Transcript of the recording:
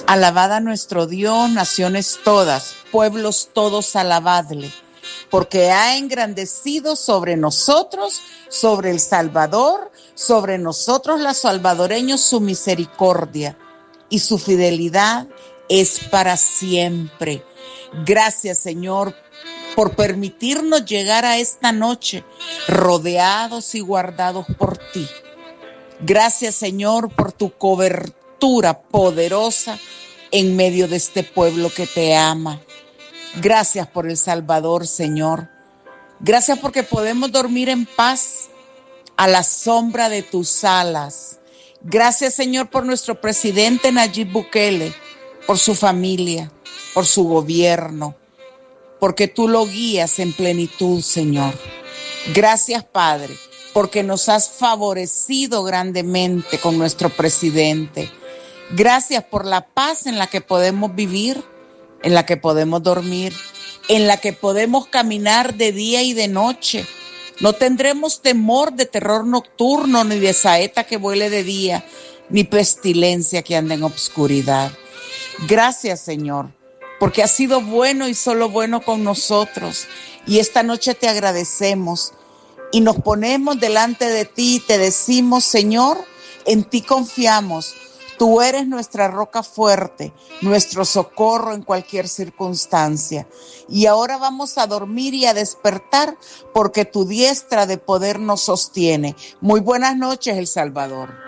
Alabad a nuestro Dios, naciones todas, pueblos todos, alabadle, porque ha engrandecido sobre nosotros, sobre El Salvador, sobre nosotros los salvadoreños su misericordia, y su fidelidad es para siempre. Gracias, Señor, por permitirnos llegar a esta noche rodeados y guardados por ti. Gracias, Señor, por tu cobertura poderosa en medio de este pueblo que te ama. Gracias por El Salvador, Señor. Gracias porque podemos dormir en paz a la sombra de tus alas. Gracias, Señor, por nuestro presidente Nayib Bukele, por su familia, por su gobierno, porque tú lo guías en plenitud, Señor. Gracias, Padre, porque nos has favorecido grandemente con nuestro presidente. Gracias por la paz en la que podemos vivir, en la que podemos dormir, en la que podemos caminar de día y de noche. No tendremos temor de terror nocturno, ni de saeta que vuele de día, ni pestilencia que ande en obscuridad. Gracias, Señor, porque has sido bueno y solo bueno con nosotros. Y esta noche te agradecemos y nos ponemos delante de ti y te decimos, Señor, en ti confiamos. Tú eres nuestra roca fuerte, nuestro socorro en cualquier circunstancia. Y ahora vamos a dormir y a despertar porque tu diestra de poder nos sostiene. Muy buenas noches, El Salvador.